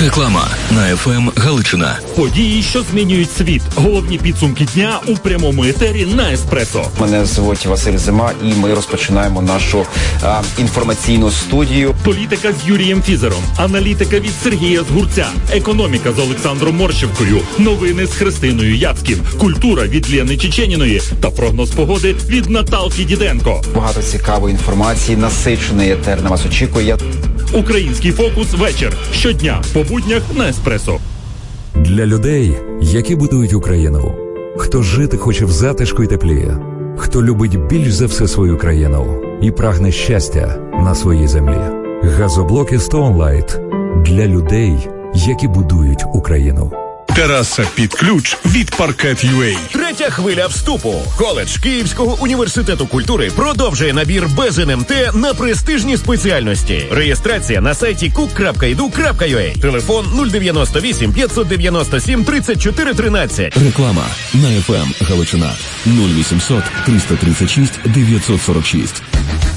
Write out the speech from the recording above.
Реклама на ФМ Галичина. Події, що змінюють світ. Головні підсумки дня у прямому етері на Еспресо. Мене звуть Василь Зима, і ми розпочинаємо нашу інформаційну студію. Політика з Юрієм Фізером, аналітика від Сергія Згурця, економіка з Олександром Морщевкою, новини з Христиною Яцьків, культура від Лєни Чеченіної та прогноз погоди від Наталки Діденко. Багато цікавої інформації, насичений етер на вас очікує. Український фокус вечір. Щодня по буднях на Еспресо. Для людей, які будують Україну. Хто жити хоче в затишку й теплі. Хто любить більш за все свою країну і прагне щастя на своїй землі. Газоблоки Stone Light для людей, які будують Україну. Тераса під ключ від Parquet.ua. Третя хвиля вступу. Коледж Київського університету культури продовжує набір без НМТ на престижні спеціальності. Реєстрація на сайті cook.edu.ua. Телефон 098 597 34 13. Реклама на ФМ Галичина. 0800 336 946.